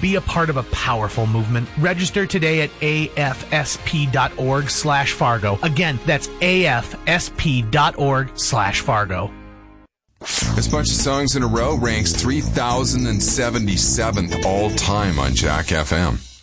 Be a part of a powerful movement. Register today at afsp.org/Fargo. Again, that's afsp.org/Fargo. This bunch of songs in a row ranks 3,077th all time on Jack FM.